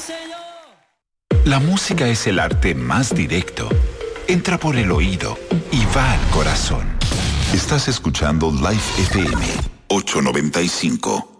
La música es el arte más directo. Entra por el oído y va al corazón. Estás escuchando Live FM 895.